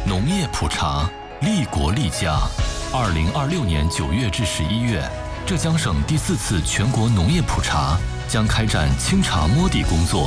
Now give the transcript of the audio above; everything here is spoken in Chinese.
农业普查，利国利家。2026年9月至11月，浙江省第4次全国农业普查将开展清查摸底工作，